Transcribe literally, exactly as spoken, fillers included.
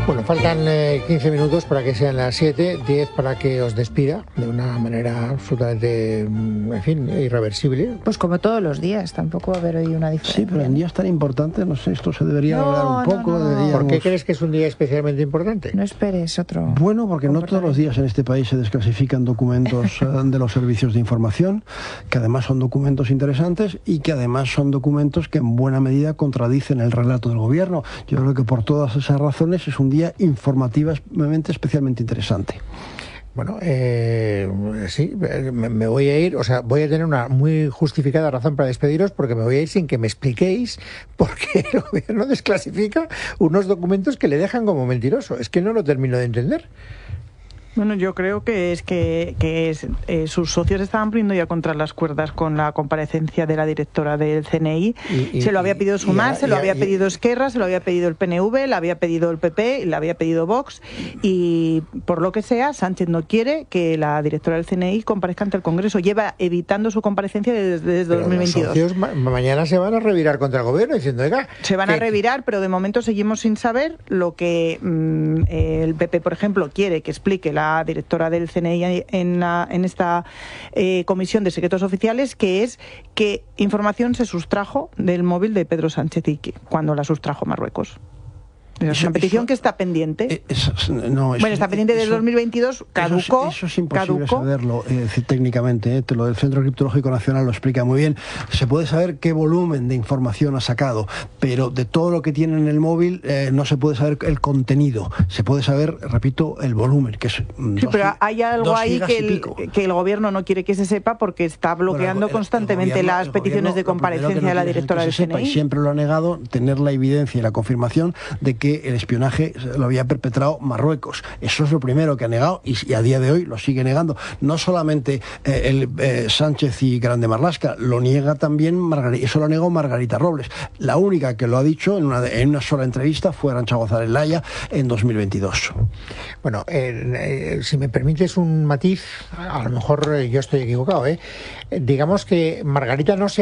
Bueno, faltan eh, quince minutos para que sean las siete, diez para que os despida de una manera absolutamente, en fin, irreversible. Pues como todos los días, tampoco va a haber hoy una diferencia. Sí, pero en días tan importantes, no sé, esto se debería No, hablar un poco. no, no, no. Deberíamos... ¿Por qué crees que es un día especialmente importante? No esperes otro. Bueno, porque no todos los días en este país se desclasifican documentos eh, de los servicios de información, que además son documentos interesantes y que además son documentos que en buena medida contradicen el relato del gobierno. Yo creo que por todas esas razones es un día informativamente especialmente interesante. Bueno, eh, sí, me, me voy a ir, o sea, voy a tener una muy justificada razón para despediros, porque me voy a ir sin que me expliquéis por qué el gobierno desclasifica unos documentos que le dejan como mentiroso. Es que no lo termino de entender. Bueno, yo creo que es que, que es, eh, sus socios estaban poniendo ya contra las cuerdas con la comparecencia de la directora del C N I. Y, y, se lo había pedido Sumar, y, se lo y, había y, pedido Esquerra, se lo había pedido el P N V, le había pedido el P P, le había pedido Vox. Y por lo que sea, Sánchez no quiere que la directora del C N I comparezca ante el Congreso. Lleva evitando su comparecencia desde, desde dos mil veintidós. Los socios ma mañana se van a revirar contra el gobierno diciendo, oiga... Se van que... a revirar, pero de momento seguimos sin saber lo que mmm, el P P, por ejemplo, quiere que explique la la directora del C N I en, la, en esta eh, comisión de secretos oficiales, que es qué información se sustrajo del móvil de Pedro Sánchez y cuando la sustrajo Marruecos. Es una petición eso, que está pendiente. Eso, no, eso, bueno, está pendiente desde dos mil veintidós, caducó. Eso, eso es imposible caducó. saberlo eh, técnicamente. Eh, lo del Centro Criptológico Nacional lo explica muy bien. Se puede saber qué volumen de información ha sacado, pero de todo lo que tiene en el móvil eh, no se puede saber el contenido. Se puede saber, repito, el volumen, que es sí, dos, pero hay algo ahí que el, que el gobierno no quiere que se sepa porque está bloqueando bueno, el, constantemente el gobierno, las peticiones de comparecencia no de la directora del C N I. Y siempre lo ha negado, tener la evidencia y la confirmación de que que el espionaje lo había perpetrado Marruecos. Eso es lo primero que ha negado y, y a día de hoy lo sigue negando. No solamente eh, el eh, Sánchez y Grande Marlaska, lo niega también Margarita, eso lo negó Margarita Robles. La única que lo ha dicho en una, en una sola entrevista fue Arantxa González Laya en dos mil veintidós. Bueno, eh, eh, si me permites un matiz, a lo mejor yo estoy equivocado, ¿eh? Digamos que Margarita no se